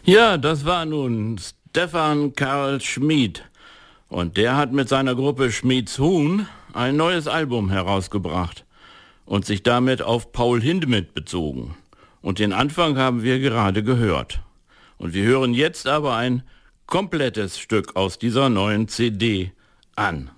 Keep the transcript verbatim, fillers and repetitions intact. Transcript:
Ja, das war nun Stefan Karl Schmid. Und der hat mit seiner Gruppe Schmids Huhn ein neues Album herausgebracht und sich damit auf Paul Hindemith bezogen. Und den Anfang haben wir gerade gehört. Und wir hören jetzt aber ein komplettes Stück aus dieser neuen C D an.